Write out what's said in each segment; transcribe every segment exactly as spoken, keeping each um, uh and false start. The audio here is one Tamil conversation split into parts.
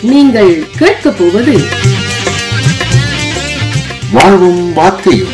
நீங்கள் கேட்கப் போவது வாழ்வும் வார்த்தையும்.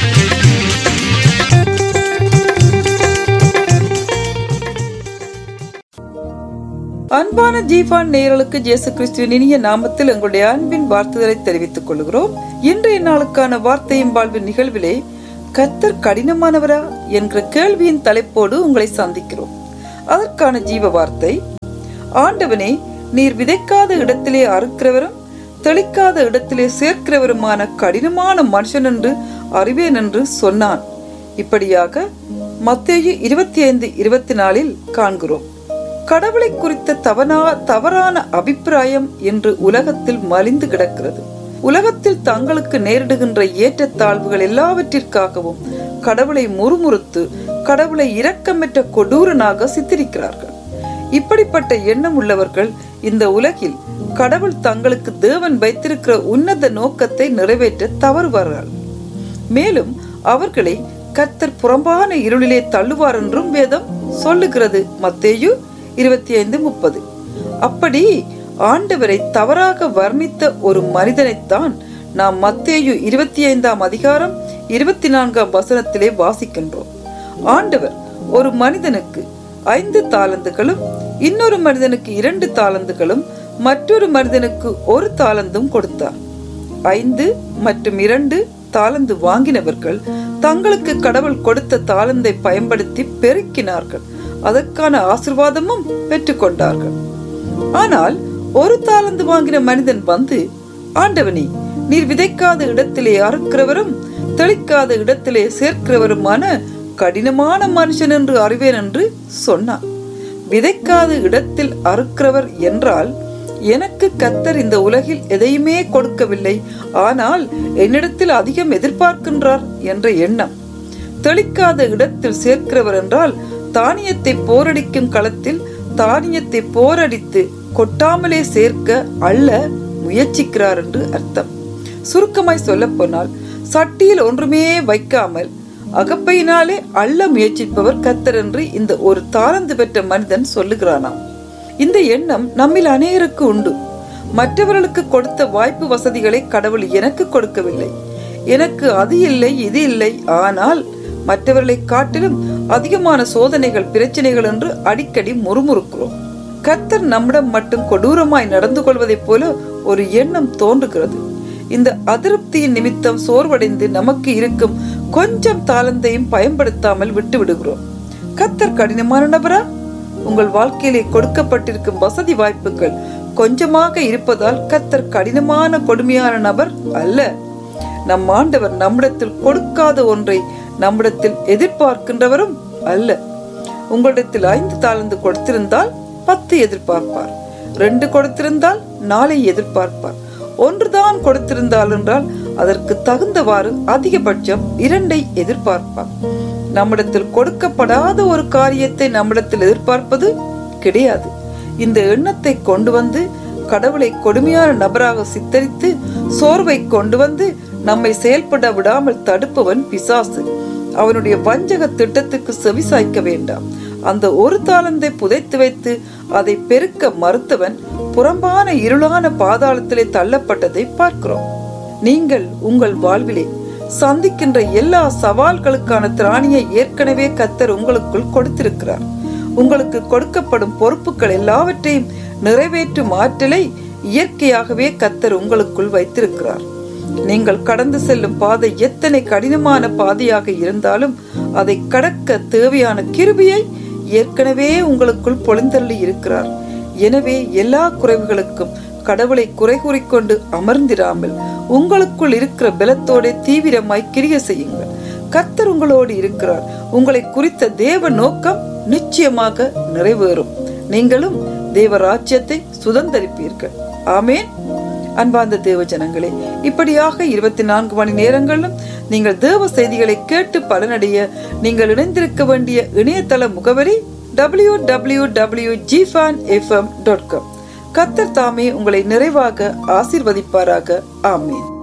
அன்பான ஜீவான் நேயர்களுக்கு இயேசு கிறிஸ்துவின் இனிய நாமத்தில் எங்களுடைய அன்பின் வாழ்த்துதலை தெரிவித்துக் கொள்கிறோம். இன்றைய நாளுக்கான வார்த்தையும் வாழ்வின் நிகழ்விலே கர்த்தர் கடினமானவரா என்கிற கேள்வியின் தலைப்போடு உங்களை சந்திக்கிறோம். அதற்கான ஜீவ வார்த்தை: ஆண்டவனே, நீர் விதைக்காத இடத்திலே அறுக்கிறவரும் தெளிக்காத இடத்திலே சேர்க்கிறவருமான கடினமான மனுஷன் என்று அறிவேன் என்று சொன்னான். இப்படியாக மத்தேயு இருபத்தி ஐந்து இருபத்தி நாலில் காண்கிறோம். கடவுளை குறித்த தவறா தவறான அபிப்பிராயம் என்று உலகத்தில் மலிந்து கிடக்கிறது. உலகத்தில் தங்களுக்கு நேரிடுகின்ற ஏற்றத்தாழ்வுகள் எல்லாவற்றிற்காகவும் கடவுளை முறுமுறுத்து கடவுளை இரக்கமற்ற கொடூரனாக சித்தரிக்கிறார்கள். இப்படிப்பட்ட எண்ணம் உள்ளவர்கள் இந்த உலகில் கடவுள் தங்களுக்கு தேவன் வைத்திருக்கிற உன்னத நோக்கத்தை நிறைவேற்ற தவறுவார்கள். மேலும் அவர்களை கர்த்தர் புறம்பான இருளிலே தள்ளுவார் என்றும் வேதம் சொல்லுகிறது. மத்தேயு இருபத்தி ஐந்து முப்பது. அப்படி ஆண்டவரை தவறாக வர்ணித்த ஒரு மனிதனைத்தான் நாம் மத்தேயு இருபத்தி ஐந்தாம் அதிகாரம் இருபத்தி நான்காம் வசனத்திலே வாசிக்கின்றோம். ஆண்டவர் ஒரு மனிதனுக்கு ஐந்து தாலந்துகளும் இன்னொரு மனிதனுக்கு இரண்டு தாலந்துகளும் மற்றொரு மனிதனுக்கு ஒரு தாலந்தும் கொடுத்தார். ஐந்து மற்றும் இரண்டு தாலந்து வாங்கினவர்கள் தங்களுக்கு கடவுள் கொடுத்த தாலந்தை பயன்படுத்தி பெருக்கினார்கள். அதற்கான ஆசீர்வாதமும் பெற்றுக் கொண்டார்கள். ஆனால் ஒரு தாலந்து வாங்கின மனிதன் வந்து, ஆண்டவனே, நீர் விதைக்காத இடத்திலே அறுக்கிறவரும் தெளிக்காத இடத்திலே சேர்க்கிறவருமான கடினமான மனுஷன் என்று அறிவேன் என்று சொன்னான். விதைக்காத இடத்தில் அறுக்கிறவர் என்றால், எனக்கு கர்த்தர் இந்த உலகில் எதையுமே கொடுக்கவில்லை, ஆனால் என்னிடத்தில் அதிகம் எதிர்பார்க்கின்றார் என்ற எண்ணம். தெளிக்காத இடத்தில் சேர்க்கிறவர் என்றால், தானியத்தை போரடிக்கும் களத்தில் தானியத்தை போரடித்து கொட்டாமலே சேர்க்க அள்ள முயற்சிக்கிறார் என்று அர்த்தம். சுருக்கமாய் சொல்ல போனால், சட்டியில் ஒன்றுமே வைக்காமல் அகப்பையினாலே அள்ள முயற்சிப்பவர் கர்த்தர் என்று இந்த ஒரு தாளந்து பெற்ற மனிதன் சொல்லுகிறானாம். இந்த எண்ணம் நம்மில் அநேகருக்கு உண்டு. மற்றவர்களுக்கு கொடுத்த வாய்ப்பு வசதிகளை கடவுள் எனக்கு கொடுக்கவில்லை, எனக்கு அது இல்லை இது இல்லை, ஆனால் மற்றவர்களை காட்டிலும் அதிகமான சோதனைகள் பிரச்சனைகள் என்று அடிக்கடி முறுமுறுக்கிறோம். கர்த்தர் நம்மிடம் மட்டும் கொடூரமாய் நடந்து கொள்வதைப் போல ஒரு எண்ணம் தோன்றுகிறது. இந்த அதிருப்தியின் நிமித்தம் சோர்வடைந்து நமக்கு இருக்கும் கொஞ்சம் தாளந்தையும் பயன்படுத்தாமல் விட்டு விடுகிறோம். கர்த்தர் கடினமான நபரா? உங்கள் வாழ்க்கையிலே கொடுக்கப்பட்டிருக்கும் வசதி வாய்ப்புகள் கொஞ்சமாக இருப்பதால் கர்த்தர் கடினமான கொடுமையான நபர் அல்ல. நம் ஆண்டவர் நம்மிடத்தில் கொடுக்காத ஒன்றை நம்மிடத்தில் எதிர்பார்க்கின்றவரும் அல்ல. உங்களிடத்தில் ஐந்து தாளந்து கொடுத்திருந்தால் பத்து எதிர்பார்ப்பார், ரெண்டு கொடுத்திருந்தால் நாளை எதிர்பார்ப்பார், ஒன்றுதான் கொடுத்திருந்தால் என்றால் அதற்கு தகுந்தவாறு அதிகபட்சம் இரண்டை எதிர்பார்ப்பார். நம்மிடத்தில் கொடுக்கப்படாத ஒரு காரியத்தை நம்மிடத்தில் எதிர்பார்ப்பது கிடையாது. இந்த எண்ணத்தை கொண்டு வந்து கடவுளை கொடுமையான நபராக சித்தரித்து சோர்வை கொண்டு வந்து நம்மை செயல்பட விடாமல் தடுப்பவன் பிசாசு. அவனுடைய வஞ்சக திட்டத்துக்கு செவிசாய்க்க வேண்டாம். அந்த ஒரு தாளந்தை புதைத்து வைத்து அதை பெருக்க மறுத்தவன் புறம்பான இருளான பாதாளத்திலே தள்ளப்பட்டதை பார்க்கிறோம். நீங்கள் உங்கள் வாழ்விலே சந்திக்கின்ற எல்லா சவால்களுக்கான திராணியை ஏற்கனவே கர்த்தர் உங்களுக்குள் கொடுத்திருக்கிறார். உங்களுக்கு கொடுக்கப்படும் பொறுப்புகள் எல்லாவற்றையும் நிறைவேற்றும் ஆற்றலை இயற்கையாகவே கர்த்தர் உங்களுக்குள் வைத்திருக்கிறார். நீங்கள் கடந்து செல்லும் பாதை எத்தனை கடினமான பாதையாக இருந்தாலும் அதை கடக்க தேவையான கிருபையை ஏற்கனவே உங்களுக்குள் பொழிந்தள்ளி இருக்கிறார். எனவே எல்லா குறைவுகளுக்கும் கடவுளை குறை கூறிக்கொண்டு அமர்ந்திராமல் உங்களுக்குள் இருக்கிற பலத்தோட தீவிரமாய் கிரியை செய்யுங்கள். கர்த்தர் உங்களோடு இருக்கிறார். உங்களை குறித்த தேவ நோக்கம் நிச்சயமாக நிறைவேறும். நீங்களும் தேவ ராஜ்யத்தை சுதந்தரிப்பீர்கள். ஆமேன். அன்பார்ந்த தேவ ஜனங்களே, இப்படியாக இருபத்தி நான்கு மணி நேரங்களிலும் நீங்கள் தேவ செய்திகளை கேட்டு பலனடைய நீங்கள் இணைந்திருக்க வேண்டிய இணையதள முகவரி W W W dot ஜிஃபான் F M dot com. கர்த்தர் தாமே உங்களை நிறைவாக ஆசீர்வதிப்பாராக. ஆமேன்.